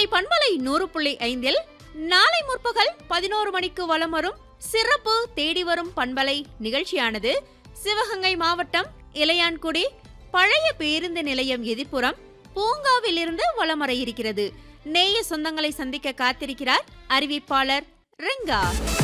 கோடை பண்பலை 100.5 நாளை முற்பகல் 11 மணிக்கு வலம் வரும் சிறப்பு தேடி வரும் பண்பலை நிகழ்ச்சியானது சிவகங்கை மாவட்டம் இளையான்குடி பழைய பேருந்து நிலையம் எதிர்ப்புறம் பூங்காவிலிருந்து வலம் வர இருக்கிறது. நேய சொந்தங்களை சந்திக்க காத்திருக்கிறார் அறிவிப்பாளர் ரெங்கா.